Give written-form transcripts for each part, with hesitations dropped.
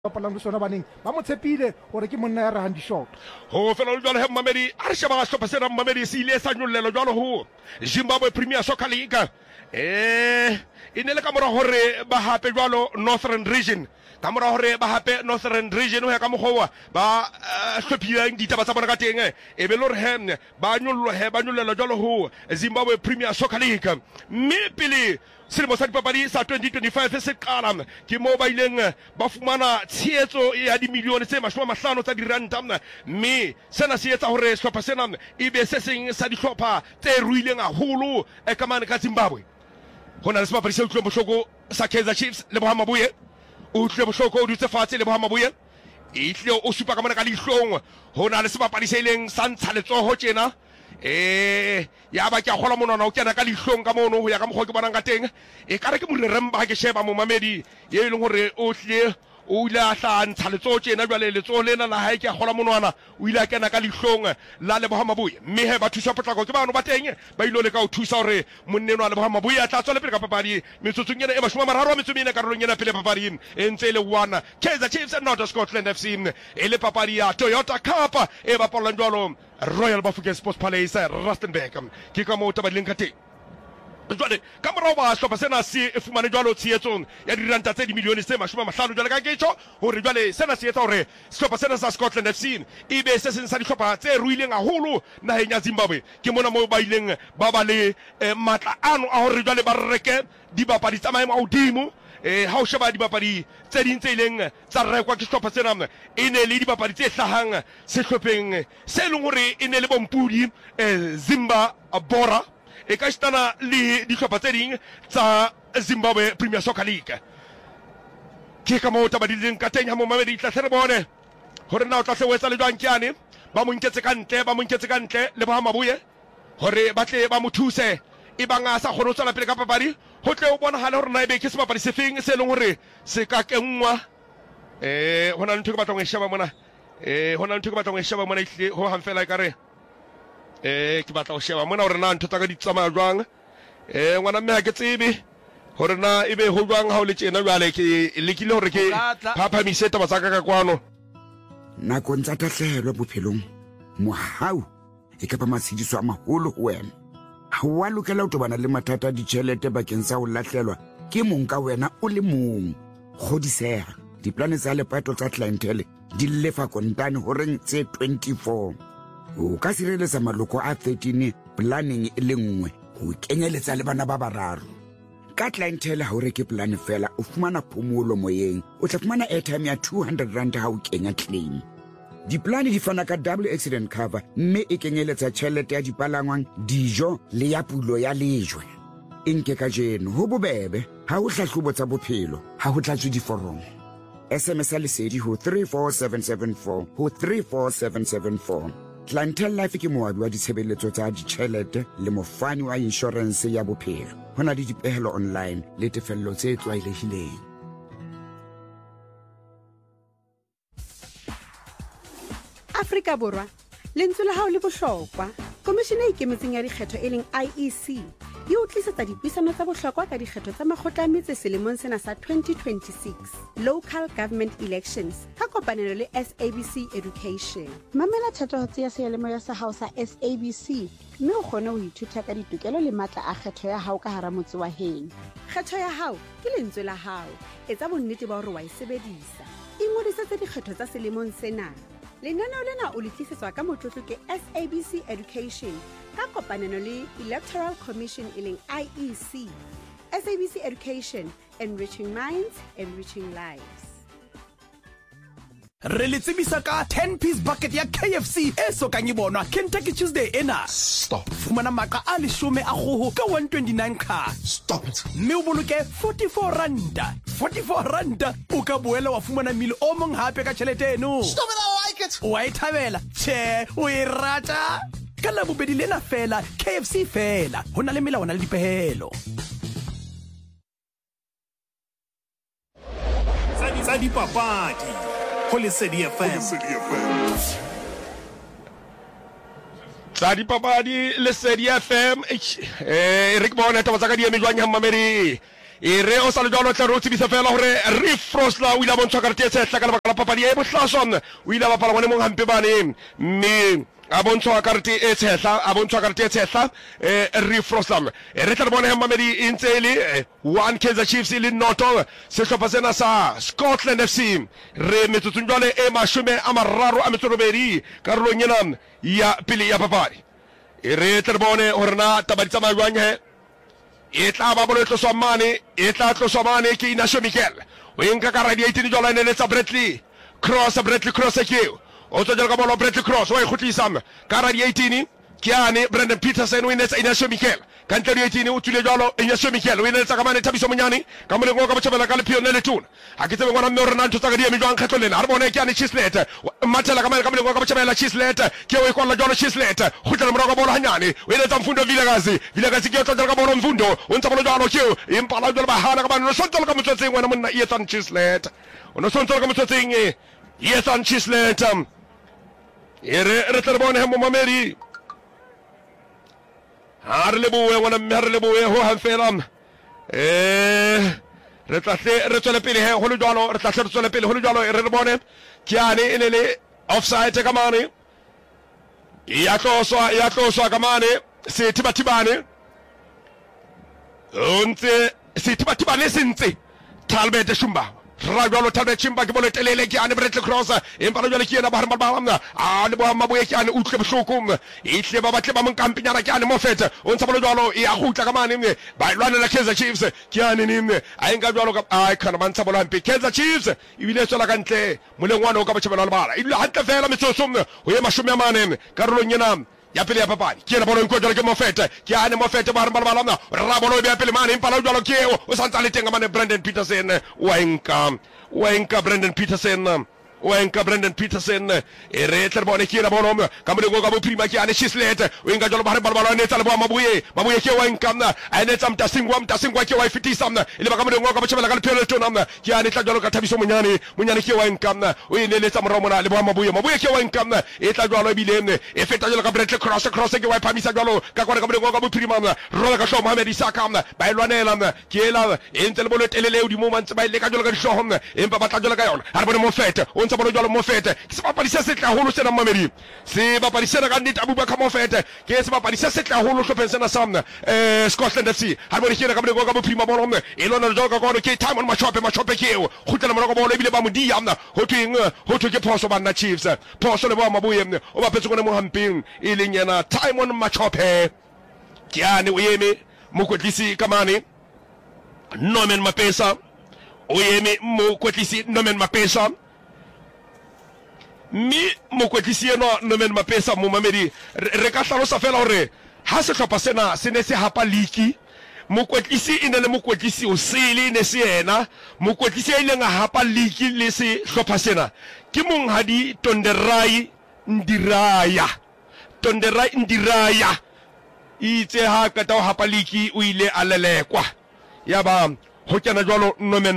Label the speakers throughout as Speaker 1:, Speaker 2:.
Speaker 1: palang sona baneng ba mo tshepile gore ke monna ya Rahandi shot
Speaker 2: ho fela le jwale he Mamedi a re sheba stop se Mamedi se ile sa nyollelo jwalo ho Zimbabwe Premier Soccer League inele ka mora hore ba hape jwalo Northern Region ka mora hore ba hape Northern Region ho ya ka mogwa ba hlophileng ditaba tsa bona ka teng e be lore he ba nyollela jwalo ho Zimbabwe Premier Soccer League mme pele selemo sa dipapadi sa 2025 se qala ke mo ba ileng ba fumana tshehetso ya dimilione tse 50 tsa diranta mme sena se etsa hore sehlopha sena e be se seng sa dihlopha tse ruileng haholo ka mane ka Zimbabwe hona le sebapadi se utlwe bohloko sa Kaizer Chiefs le Bohamabuye o utlwe bohloko o dutse fatshe le Bohamabuye e tle o supa ka mane ka lihlong hona le sebapadi se ileng sa ntsha letsoho tjena ya ba ke a gola monwana o kena ka lihlong ka mono ho ya ka mogho ke bonang ka teng e ka re ke moreremba ke sheba mo Mamedi ye leng hore o tle o ile a hla ntsha letso tjena jwale letso lena la hae ke a gola monwana o ile a kena ka lihlong la le Bohamabuye mme he ba thusa potlako ke bano ba teng ba ile le ka o thusa hore monneno wa le Bohamabuye a tla tswela pele ka papadi metsotsong yena e 30 metsomene karolong yena pele papadi e ntse le 1 Kaizer Chiefs and not Scotland FC e le papadi ya Toyota Cup e ba palang jwalo Royal Bafokeng Sports Palace Rustenburg ke ka mo tabaleng ka teng jwale ka morao ba sehlopha sena se fumane jwalo tshehetso ya diranta tse dimilione tse 50 jwale ka ketso hore jwale sena se etsa hore sehlopha sena sa Scotland FC e be se seng sa dihlopha tse ruileng haholo naheng ya Zimbabwe ke mona mo ba ileng ba ba le matla ano a hore jwale ba reke dibapadi tsa maemo a hodimo ha o sheba dibapadi tse ding tse ileng tsa rekwa ke sehlopha sena e ne le dibapadi tse hlahang sehlopheng se leng hore e ne le bompudi Zimba Bora e ka stana le dihlopha tse ding tsa Zimbabwe Premier Soccer League ke ka mo tabadileng ka teng ha mo Mamedi tla hle re bone hore na o tla hlwetsa le jwang kyane ba mo nketse ka ntle le Bohamabuye hore ba tle ba mo thuse e banga sa kgone ho tswela pele ka papadi ho tle o bona hale hore na ebe ke sebapadi se feng se leng hore se ka kenngwa hona ntho ke batlang ho sheba mona hona ntho ke batlang ho sheba mona ihle ho hang fela ekare ke batla ho sheba mona hore na ntho tsa ka di tsamaya jwang ngwana mme ha ke tsebe hore na ebe ho jwang ha o le tjena jwale ke lekile hore ke phaphamise taba tsa ka kwano
Speaker 3: nakong tsa tahlehelo bophelong mohau e ka ba matshidiso a maholo ho wena ha wa lokela ho tobana le mathata a ditjhelete bakeng sa ho lahlelwa ke mong ka wena o le mong kgodiseha diplane tsa lepato tsa clientele di lefa kontane horeng tse 24 o ka sireletsa maloko a 13 planning e le nngwe ho kenyeletsa le bana ba bararo ka clientele ha o reke plan fela o fumana phomolo moyeng o tla fumana airtime ya 200 rand ha o kenya claim diplane di fana ka double accident cover mme e kenyeletsa tjhelete ya dipalangwang dijo le ya pulo ya lejwe e nke ka jeno ho bobebe ha o hlahlobo tsa bophelo ha ho tlatswe diforomo SMS lesedi ho 34774 ho 34774 Clientele Life ke moabi wa ditshebeletso tsa ditjhelete le mofani wa insurance ya bophelo hona le dipehelo online le tefello tse tlwaelehileng
Speaker 4: Afrika Borwa lentswe la hao le bohlokwa komishene e ikemetseng ya dikgetho e leng IEC e o tlisetsa dipuisano tsa bohlokwa ka dikgetho tsa makgotla a metse selemong sena sa 2026 local government elections ka kopanelo le SABC Education mamela thatohatsi ya seelemoya sa hao sa SABC mme o kgone ho ithuta ka ditokelo le matla a kgetho ya hao ka hara motse wa heno kgetho ya hao ke lentswe la hao etsa bonnete ba hore wa e sebedisa ingodisetse dikgetho tsa selemong sena lenaneo lena o le tlisetswa ka motlotlo ke SABC Education ka kopanelo le Electoral Commission e leng IEC SABC Education enriching minds enriching lives
Speaker 5: re le tsebisa ka 10-piece bucket ya KFC e sokang e bonwa Kentucky Tuesday ena
Speaker 2: stop
Speaker 5: fumana maka a 10 a kgoho ka 129 card
Speaker 2: stop it
Speaker 5: mme o boloke 44 randa o ka boela wa fumana mil o mong hape ka tjhelete eno
Speaker 2: stop it I like it
Speaker 5: wa e thabela che o e rata ka la bobedi lena fela KFC fela hona le melawana le dipehelo
Speaker 6: tsa dipapadi ho Lesedi FM
Speaker 2: tsa dipapadi Lesedi FM re ke bona taba tsa ka di eme jwang ha Mamedi e re o sa le jalo tla rotsi bisa fela hore Refrosla o ile a bontshwa karete e tshehla ka lebaka la papadi e bohlaswa o ile a bapala ngwane mong hampe bane mme a bontshwa karete e tshehla Refrosla re tla bona Mamedi e ntse le 1 Kaizer Chiefs le noto sehlopha sena sa Scotland FC re metsotsong jwale e 30 karolong ena ya pele ya papadi re tla bona hore na taba di tsamaya jwang he e tla ba bolo tloswa mane ke Inacio Mikel o enka ka radio 18 jwale ne letsa Bradley Cross ke o tswa ka bolo Bradley Cross o e khutlisa ka radio 18 ke ane Brendan Peterson o inetsa Inacio Mikel ka ntle radio 18 o tswile jwalo Inacio Mikel o inetsa ka mane Thabiso Monyane ka mole ngo ka botshebela ka le Pionel Letuna ha ke tsebe ngwana mme re na ntse ka di eme jwang kgetlo lena ha re bone ke ane Chislet matela ka mane ka mole ngo ka botshebela Chislet ke o ikwa jwalo Chislet khutlela morao ka bolo hanyane o inetsa Mfundo Vilakazi ke o tswa ka bolo Mfundo o ntsa bolo jwalo ke impala jwalo ba hana ka mane no sontolo ka motsotseng wena monna Ethan Chislet o no sontolo ka motsotseng Ethan Chislet re tla bona mo Mamedi ha re leboe ho han fela re tswele pele he ho le jwalo re tla tswele pele ho le jwalo re bone ke ane e le offside ka mane ya tloswa ka mane se tibatibane ontse se tibatibane sentse Talbot Shumba ragalo Talbot Chimba ke bolo telele ke ane Bradley Cross empa jwale ke ena ba haramba le bo maboye ke ane utle bohloko itle ba batle ba monkampinyana ke ane Moffat o ntsa bolo jwalo e a gutla ka mane ba lwana la Kaizer Chiefs ke ane nne a enka jwalo ka ai kana ba ntsa bolo hampe Kaizer Chiefs ibile tswela ka ntle molengwana o ka botshebela le bala ibile hantle fela metsotso o ye 40 karolong yena ya pele ya papadi ke na bolo nko jwalo ke Moffat ke ane Moffat ba haramba ra bolo be ya pele mane empa jwalo ke o santsa le tenga mane Brendan Peterson wa enka Brendan Peterson e re tla bona ke na bolo ka mo go ka bo prima ke ane Chislet o enka jwalo ba haramba ne tsa le bo mabuye ke wa enka a ne tsa mtasingwa ke wa fitisa ile ba ka mo go ka botshebela ka le Pionel Letuna ke ane tla jwalo ka Thabiso Monyane ke wa enka o ile le tsa morao mona le bo mabuye ke wa enka e tla jwalo ebile e feta jwalo ka Bradley Cross ke wa phamisa jwalo ka ka mo go ka bo prima rola ka hlo Mohamed Isaka ba ilwanela ke ela e ntse le bolo telele o di moments ba ile ka jwalo ka dihlohong empa ba tla jwalo ka yona ha re bone Moffat o ntse bolo jwalo Moffat ke se bapadisa se tla holo sena Mamedi se bapadisa ka nnete Abubakar Moffat ke se bapadisa se tla holo hlopheng sena samna Scotland FC ha re bone ke ka mo go ka bo prima bolo e lona jwalo ka go ke Timon Machope ke o khutlela morao bolo ebile ba mo dia ho thwe ke phoso banna Chiefs phoso le ba mabuye o ba phetse gone mo hampeng e leng yena Timon Machope ke ane o yeme mokwetlisi ka mane Norman Mapesa o yeme mokwetlisi Norman Mapesa mokwetlisi eno Norman Mapesa mo Mamedi re ka hlalosa fela hore ha se hlopha sena se ne se hapa liki mokwetlisi ene le mokwetlisi o sele ne se yena mokwetlisi ile nga hapa liki le se hlopha sena ke monghadi Tonderai Ndiraya itse ha ka ta hapa liki o ile a lelekwa yaba ho kena jwalo Norman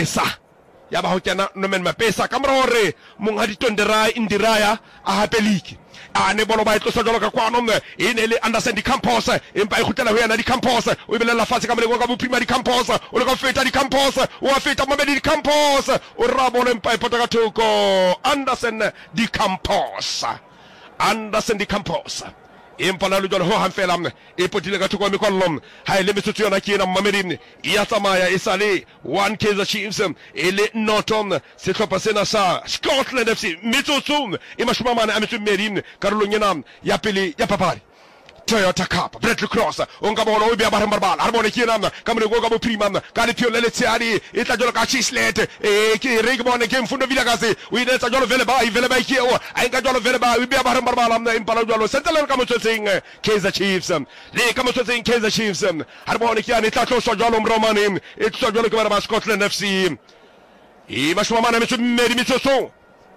Speaker 2: Mapesa ka mora hore monghadi Tonderai Ndiraya a hape liki ane bolo ba itlosa jwalo ka kwano e ne le Anderson di Campos empa e khutela ho yana di Campos o ibelela fatshe ka molego ka bo prima di Campos o le ka feta di Campos o a feta Mamedi di Campos o rabona empa e pota ka thoko Anderson di Campos empa la jwalo ho han fela e potile ka thoko mekollom ha ile metsotso yona ke ena Mamedi ya tsamaya e sale 1 Kaizer Chiefs e le Norton se tlhopha sena sa Scotland FC metsotso e 40 karolong ena ya pele ya papadi Toyota Cup Bradley Cross on ka bona o be ba haramba ha bona ke ena ka mo go ka bo prima ka le Pionel Letseani e tla jolo ka Chislet ke re ke bona ke Mfundo Vilakazi o ile tsa jolo vele ba ke o a nka jolo vele ba o be ba haramba la impala jolo sentela ka mo tsotseng Kaizer Chiefs le ka mo tsotseng Kaizer Chiefs ha bona ke ane tla tloso jolo Romani e tsa jolo ke ba Scotland FC e ba shoma mana metsotso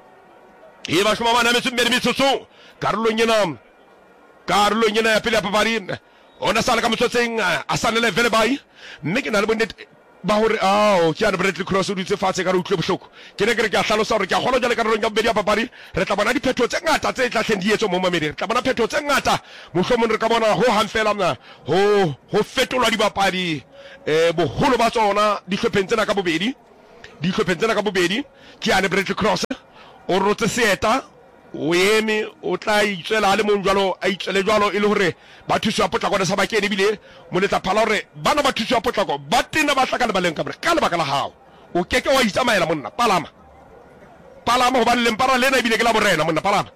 Speaker 2: Carlo nyena ya pele ya papadi ona sala ka motsotseng a sanele vele bai mme ke na le bonne ba hore ke ana Bradley Cross o ditse fatshe ka re utlwe bohloko ke ne ke re ke a hlalosa hore ke a kgona jale ka re ka bobedi ya papadi re tla bona diphetho tse ngata tse tla hleng di etswa mo mamedi re tla bona phetho tse ngata mohlomong re ka bona ho hang fela mna ho fetolwa dibapadi boholo ba tsona dihlopheng tsena ka bobedi ke ane Bradley Cross o rotse seeta o eme o tla itswela le mong jwalo a itswele jwalo e le hore ba thuswa potlako le sa bakene bile mo letla phala hore bana ba thuswa potlako ba tena ba tla ka le baleng ka bre ka le baka la hao o keke wa itsamaela monna palama ho ba le mpara lena bile ke la borena monna palama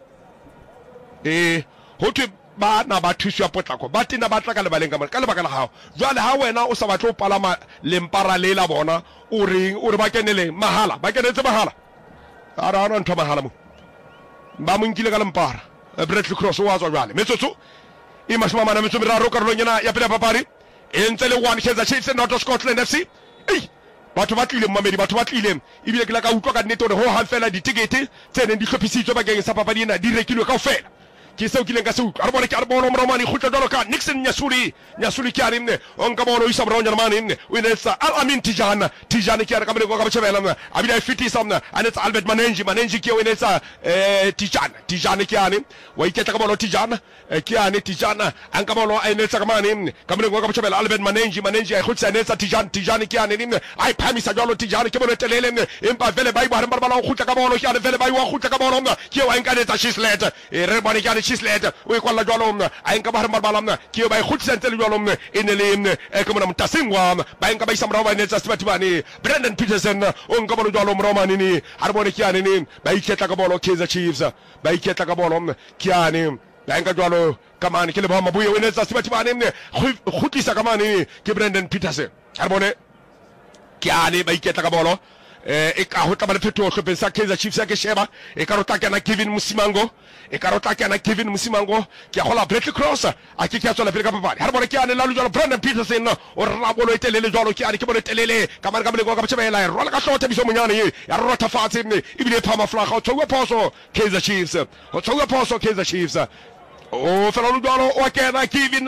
Speaker 2: ho thwe bana ba thuswa potlako ba tena ba tla ka le baleng ka bre ka le baka la hao jwale ha wena o sa batla o palama le mpara le la bona o re ba kenele mahala ba kenetse mahala ara ana ntho mahala mo ba mo nkile ka lempara Bradley Cross wa tswa jwale metsotso e mashimamana metso meraro karolong yana ya pele papadi e ntse le 1 Kaizer Chiefs not Scotland FC batho ba tlile mmamedi batho ba tlile ebile ke la ka utlwa ka nnete hore ho hang fela ditikete tse neng di hlophisitswe bakeng sa papadi ena di rekilwe kaofela ke seo kileng ka se utlwa re bona ke a bona Moromane khutla jalo ka Nixon Nyasuli ke a rimne on ka bona o isa Brown Germany o ne tsa Al-Amin Tijana ke a ka mele go ka botshebela mna a bile a fitisa mna a ne tsa Albert Manenji ke o ne tsa Tijana ke ane wa iketla ka bona Tijana ke ane Tijana an ka bona a ne tsa ka mane ka mele go ka botshebela Albert Manenji a khutsa ne tsa Tijana ke ane nimne ai phamisa jalo Tijana ke bona telele mne empa vele ba iba re mbala go khutla ka bona ke ane vele ba iwa khutla ka bona mna ke wa inka ne tsa Shislet re bona ke ane Shislet o e kwalla jwalo mna a inka ba re mbala mna ke ba e khutsa ntse le jwalo mna ene le mne ke mona Mtasingwa ba inka ba isa mrawa ne tsa Sibatibane Brendan Peterson o nka bona jwalo Moromane ni ha re bone ke ane ni ba iketla ka bona Kaizer Chiefs ba iketla ka bona mna ke ane ba inka jwalo kamane ke le ba mabuye o ne tsa Sibatibane mne khutlisa kamane ke Brendan Peterson ha re bone ke ane ba iketla ka bona e ka ho tla ba le phetho hlopheng sa Kaizer Chiefs ya ke sheba e ka rota kana Kevin Musimango ke a gola Bradley Cross a ke a tswela pele ka papadi ha re bona ke ane la lo jalo Brendan Peterson o rabolo e telele jalo ke ane ke bone telele ka mane ka mele go ka botshebela rola ka hlotha biso monyane ya rota fatshe ne ibile phama flaga o tswa phoso Kaizer Chiefs o fela lo jalo o kena Kevin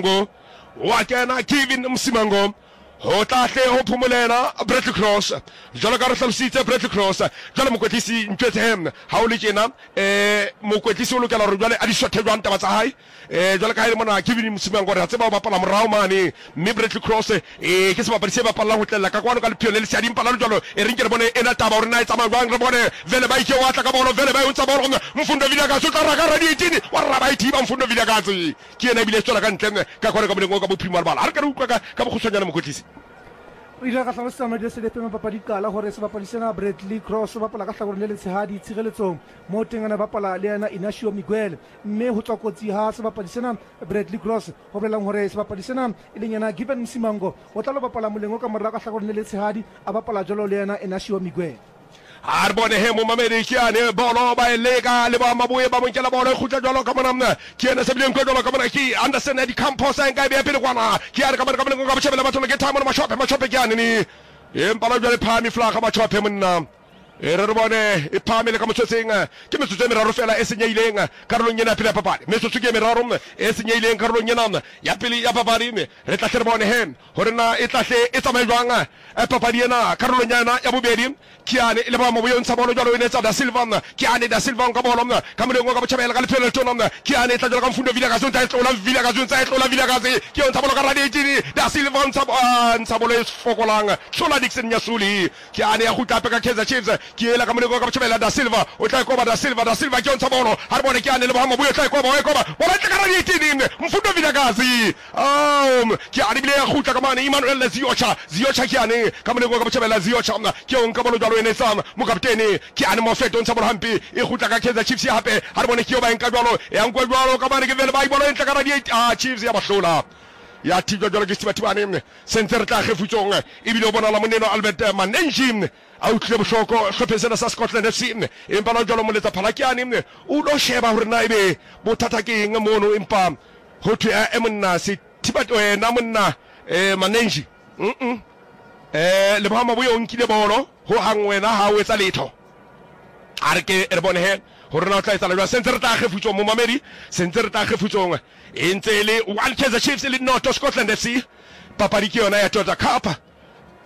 Speaker 2: Musimango ho tahle ho phumulena Bradley Cross jalo ka re hlalositse Bradley Cross jalo mokwetlisi ntwetshem ha o le tjena mokwetlisi o lokela re jwale a di shothe jwang taba tsa hae jalo ka ile mona Kevin Musimango re a tseba o bapala morao mane mme Bradley Cross ke se bapadi se bapala ho tlella ka kwano ka le pione le siadi mpala jalo e re nke re bone ena taba hore na e tsamaya jwang re bone vele ba ike wa tla ka bona vele ba untsa bona Mfundo Vilakazi o tla raka ra ditini wa ra ba ithiba Mfundo Vilakazi ke ena ebile tswela ka ntle ka kwano ka boleng ka bophirima bala ha re ka re utlwa ka bokgutshwanyana mokwetlisi
Speaker 1: re ile ka tlhalosana di se lepema papadi kala hore se bapadi sena Bradley Cross bapala ka hlakoreng le letshehadi tshireletsong mo tengana bapala le yana Inacio Miguel mme ho tswa kotsi ha se bapadi sena Bradley Cross ho belang hore se bapadi sena e leng yana Given Musimango o tla lo bapala molengo ka morao ka hlakoreng le letshehadi a bapala jalo le yana Inacio Miguel
Speaker 2: har bone he mo mamedi ke ane bolo ba lega le ba mabuye ba monkela bolo khutla jalo ka mona ke ene se bileng ko jalo ka mona ki Anderson Eddie Campos a nka be pele kwana ke are ka mona ka botshebela batho ke time mo mashope ke ane ni empala jale phami flaga mashope monna e re bone e phamile ka motswetseng ke metsotso e meraro fela e senyeileng karolong ena pele ya papadi metsotso ke meraro e senyeileng karolong ena ya pele ya papadi re tla hle bone he hore na e tlahle e tsamaye jwang papadi ena karolong ena ya bobedi kiane le ba mo bo ntsha bolo jalo ene tsa Da Silva kiane Da Silva ka bolo ka moleng ka botshebela ka le phelo tona kiane tla jalo ka Mfundo Vilakazi ntse tlola Vilakazi ke ntsa bolo ka raditini Da Silva ntsa bolo e fokolang Shola Dixon Nyasuli kiane ya khutla ka Kaizer Chiefs ke ela ka moleng ka botshebela Da Silva o tla koba Da Silva ke ntsa bolo ha re bone kiane le ba mo bo tla koba bola tla ka raditini Mfundo Vilakazi kiane bile ya khutla ka mane Emmanuel Ziocha kiane ka moleng ka botshebela Ziocha ke on ka bolo ene sama mokaptene ke ane mo feto ntsa borhampi e khutla ka Kaizer Chiefs ya hape ha re bone ke yo ba enka jwalo ya nkwa jwalo ka bane ke vele ba ibolo entla ka radio Chiefs ya bahlola ya tijo jwalo ke Sibatibane center tla kgefutsong e bile o bona la moneno Albert Manenji a utlwe bohloko hlophesena sa Scotland FC empa la jwalo moletsa phalakiane o lo sheba hore na ebe bothata ke eng mono empa ho thwe a emna se Tibato na monna Manenji le ba mabuye o nkile bolo ho hangwena ha o etsa letho a re ke re bone he hore na o tla etsa la center ta kgefutsong mo mamedi center ta kgefutsong e ntse le 1 Kaizer Chiefs le North Scotland FC papadi ke yona ya Tota Cup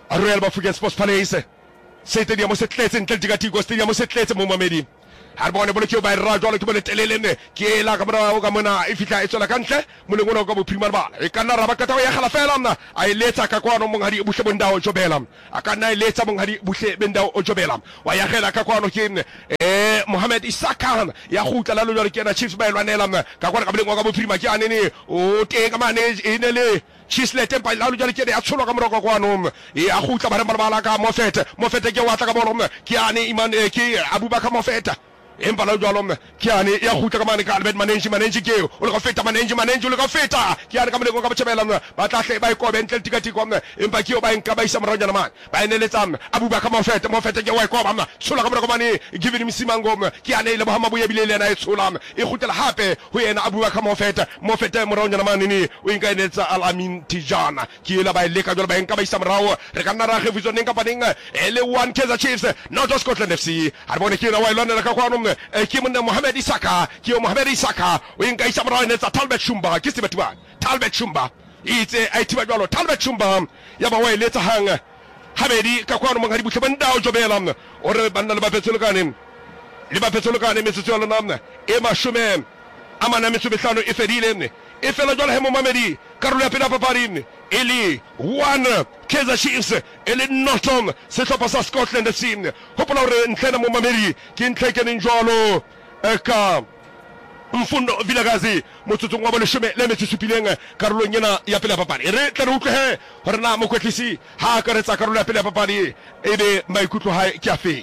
Speaker 2: a Royal Bafokeng Sports Palace stadium se tletse ntle Tikatiko stadium se tletse mo mamedi ha bone bole ke ba ra jwale ke bone telelene ke la ka mora ka mona e fitla e tswela kantle moleng ona ka bophirima bala e kana raba ka tawa ya khala fela mna a iletsa ka kwano monghadi buhle bondao jobela a kana iletsa monghadi buhle bendao o jobela wa ya khela ka kwano ke Mohamed Isaka ya khutla la lo jwale ke na Chiefs ba elwanela mna ka kwana ka moleng ka bophirima ke anene o teng ka manage inele Chislete pa la lo jale ke ya tsholwa ka moroko kwano e a khutla ba re bala ka Mofete ke wa tla ka bolom ke ane iman ke Abubakar Mofete empa la jwalo ke ane ya khutla ka mane ka Albert manage ke o le ka feta manage o le ka feta ke ane ka moleng ka botshebela ba tla hle ba ikobe ntle Tikatiko empa ke o ba nka ba isa moranyana man ba eneletsa Abubakar Mofete ke wa ikoba tshola ka moroko mane give him Simango ke ane le bohama bo yebile le na e tshola e khutla hape ho yena Abubakar Mofete moranyana man ni o inka enetsa Alamin Tijana ke la ba ile ka jwalo ba nka ba isa morao re ka nna ra reviso neng ka paneng ele 1 Kaizer Chiefs not Scotland FC ha bone ke na wa ilwana ka kwano ke monna Mohamed Isaka o inka isa morao enetsa Talbot Shumba ke sebetwa Talbot Shumba itse a ithiba jwalo Talbot Shumba ya ba wa iletsa hang habedi ka kwano mongadi buhle bandao jobela o re banna le ba petsolokane metsotso ya lona e mashume amana metsobehlano e fedile e fela jwale he mo mamedi karolo ya pela paparini eli 1 Kaizer Chiefs ele Norton sehlopha sa Scotland FC hopola hore ntlena mo mamedi ke ntlekene njalo ka Mfundo Vilakazi motsotsong wa boleshome le metsupileng karolong yena ya pela papadi re tla re utlwe he hore na mokwetlisi ha ka retsa karolo ya pela papadi ebe maikutlo hae ke afe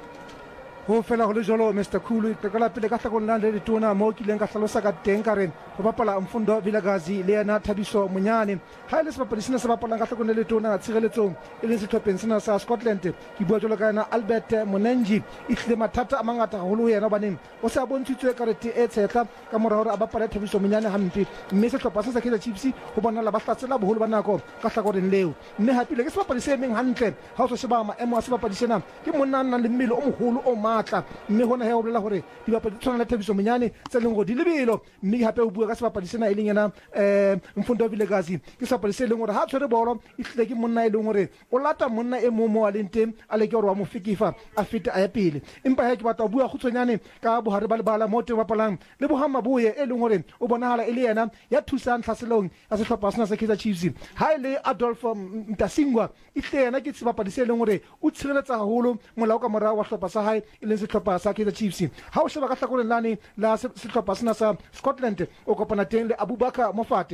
Speaker 1: ho fela go le jolo Mr Khulu ka la pele ka tlhakolla le ditona mo kileng ka hlalosa ka teng ka re go bapala Mfundo Vilakazi le yena Thabiso Munyane ha ile se bapala sena se bapala ka tlhakolla le ditona tshireletsong e le sehlopheng sena sa Scotland ke bua jolo ka yena Albert Monenji e tle mathata a mangata haholo yena baneng o se a bontshitswe karete e tshetla ka mora hore a bapala Thabiso Munyane hampe mme sehlopha sa Kaizer Chiefs ho bona la ba hlatsela boholo ba nako ka hlakoreng leo mme hapile ke se bapala se meng hantle ha o se sheba maemo a se bapala sena ke monna nna le mmele o moholo o matla mme hona he o bolela hore dibapadi tshwana le Thabiso Munyane tse leng go di lebelo mme hape o bua ka sebapadi sena e leng yena Mfundo Vilakazi ke sebapadi se leng gore ha tshwere bolo e tle ke monna e leng gore o lata monna e mo a leng teng a le ke gore wa mo fikifa a fete a ya pele empa he ke batla bua khutshwanyane ka bohare ba lebala mo te bapalang le bohama boye e leng gore o bonahala e le yena ya thusang tlhaselong ya sehlopha sena sa Kaizer Chiefs ha ile Adolf Mtasingwa e tle yena ke sebapadi se leng gore o tshireletsa haholo molao ka mora wa sehlopha sa hae e leng sehlopha sa Kaizer Chiefs ha o sheba ka hlakoreng lane la sehlopha sena sa Scotland o kopana teng le Abubakar Mofate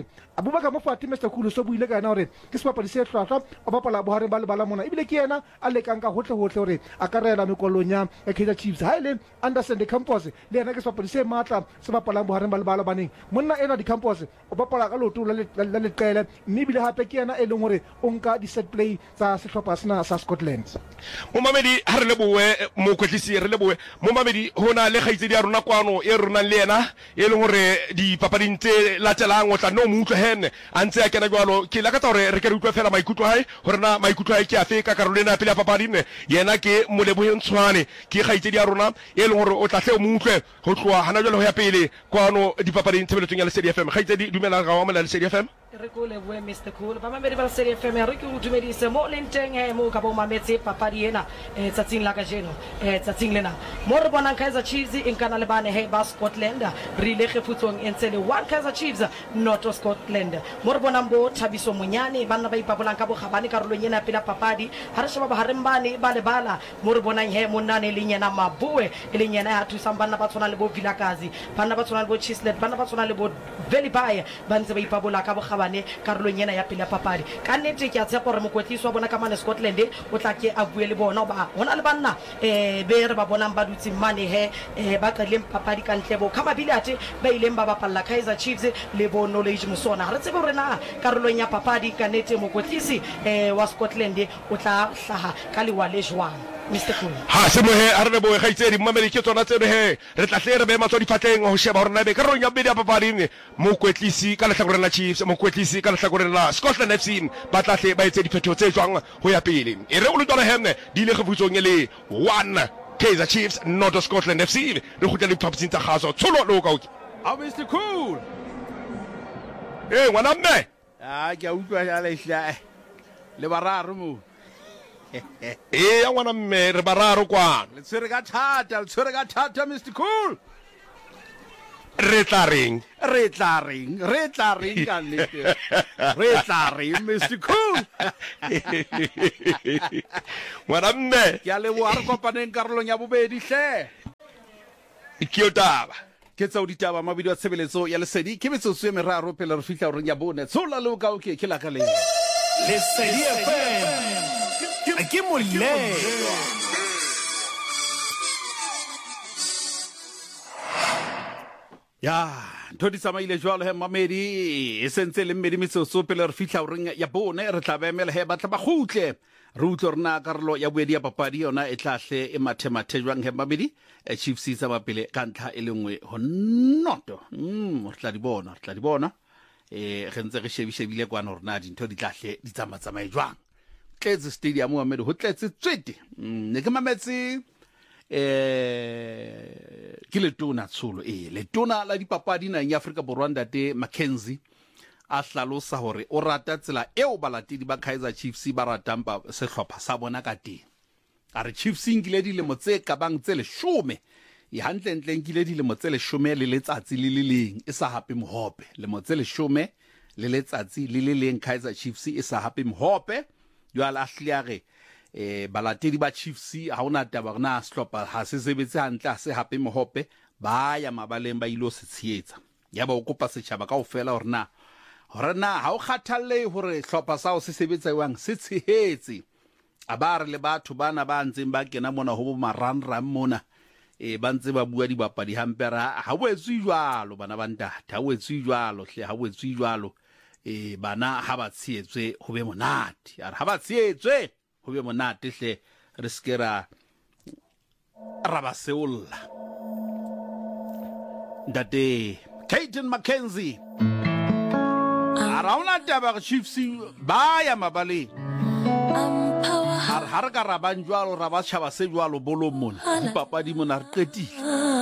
Speaker 1: Mr Khulu so buile ka yena hore ke sebapadi se hlwahlwa o bapala bohare ba lebala mona ebile ke yena a lekang ka hotle hore a ka rela mekolong ya Kaizer Chiefs ha ile Anderson de Campos le yena ke sebapadi se matla se bapalang bohare ba lebala baneng monna ena di Campos o bapala ka loto la leqele mme ebile hape ke yena e leng hore o nka di set play tsa sehlopha sena sa Scotland
Speaker 2: mo mamedi ha re leboe mo kwetlisi re leboe mo mamedi hona le khaitsedi ya rona kwano e rona le yena e leng hore di papading tse latelang o tla no mo utlwe hene a ntse a kena jwalo ke la ka tsa hore re ke re utlwe fela maikutlo hae hore na maikutlo hae ke afe ka karolena pele ya papading yena ke Moleboheng Tshwane ke khaitsedi ya rona e leng hore o tla hle mo utlwe ho tloa hana jwalo ho ya pele kwano di papading tshebeletsong ya Lesedi FM khaitsedi dumela ga wa mo la Lesedi FM
Speaker 7: re go le bue Mr Khulu ba mamedi ba Lesedi FM re ke o dumedise mo lenteng mo ka bo mametse papadi ena tsatsing la ka jeno tsatsing lena mo re bonang Kaizer Chiefs in kana le bane he ba Scotland re ile kgefutsong e ntse le 1 Kaizer Chiefs not Scotland mo re bonang bo Thabiso Munyane bana ba ipabolang ka bo gabane karolong ena pela papadi ha re sheba ba harembane ba le bala mo re bonang he monane le nyena Mabue e le nyena ya thusang bana ba tsona le bo Vilakazi bana ba tsona le bo Chislett bana ba tsona le bo Velibaye ba ntse ba ipabola ka bo gabane karolong ena ya pela papadi ka nnete ke a tshepa gore mokwetlisi wa bona ka mane Scotland o tla ke a bue le bona ba hona le banna be re ba bonang ba dutse mane he ba qeleng papadi ka ntlebo ka mabile ate ba ileng ba bapalla Kaizer Chiefs le bo Knowledge Musona re tsebe hore na karolong ya papadi ka nnete mokwetlisi wa Scotland o tla hlaha ka lewa le jwang Mr Khulu
Speaker 2: ha se mo he a re bo khaitsedi mamedi ke tsona tseno he re tla tle re be matswa difatleng ho sheba hore na be karolong ya bedi ya papading mokwetlisi ka lehlakoreng la Chiefs mokwetlisi ka lehlakoreng la Scotland FC ba tla tle ba etse diphetho tse jwang ho ya pele e re o le tsona hemne di ile kgefutsong le 1 Kaizer Chiefs not Scotland FC re khutla le phaposing tsa khaso tsholo lo ka uke
Speaker 8: a Mr Khulu
Speaker 2: ngwana mme
Speaker 8: ke a utlwa ya lehla le bararo mo
Speaker 2: ya ngwana mme re bararo kwana
Speaker 8: le tshwere ka thata Mr Cool
Speaker 2: re tla reng
Speaker 8: re tla reng ka nnete re tla reng Mr Cool
Speaker 2: ngwana mme
Speaker 8: ke a leboha re kopaneng karolong ya bobedi hle
Speaker 2: ke yo taba
Speaker 8: ke tsao ditaba mabidi wa tshebeletso ya lesedi ke metsotso e meraro pele re fihla reng ya bone tsola le ka okay ke la ka le
Speaker 6: Lesedi FM ke molelo
Speaker 8: ya ntho di tsamaile jwalo he mamedi e sentse le mmedi metsotso pele re fihla reng ya bone re tla baemela he batla ba gutle re utlwe rena karolo ya boedi ya papadi yona e tlahle e mathe jwang he mamedi Chiefs tsa mapele ka ntlha e lengwe ho noto re tla di bona re ntse re shebile kwana rena dintho di tlahle di tsamaye jwang tletse stadium wa mmedi ho tletse tswete ne ke mametse ke letona tsholo letona la dipapadi na ya Afrika Borwa Ntate Mackenzie a hlalosa hore o rata tsela eo balatedi ba Kaizer Chiefs ba ratang sehlopha sa bona ka teng a re Chiefs nkile dilemo tse ka bang tse 10 e hantle nkile dilemo tse 10 le letsatsi le le leng e sa hape mohope lemo tse 10 le letsatsi le le leng Kaizer Chiefs e sa hape mohope yo ala hliare balatedi ba Chiefs ha ona taba na sehlopha ha se sebetse hantle ha se hape mohope ba ya mabaleng ba ilo se tshietsa ya ba o kopa setjhaba kaofela hore na ha o kgathalle hore hlopha sa o se sebetsa jwang se tshehetse a ba re le batho bana ba ntseng ba kena mona ho marangrang mona ba ntse ba bua dibapadi hampe ra ha boetswe jwalo bana ba ntate ha boetswe jwalo hle ha boetswe jwalo bana ha ba tshietswe ho be monate ha ba tshietswe ho be monate hle re skera ba seolla Ntate Caden Mackenzie arauna taba Chiefs ba ya mabaleng har ka ra banjwalo ra ba tshaba se jwalo bolong mona dipapadi mona re qetile